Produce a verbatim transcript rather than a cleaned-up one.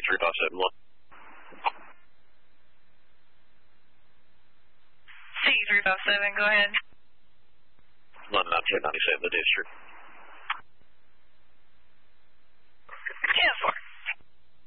three five seven one. C three five seven, go ahead. London nine ten ninety-seven, the district.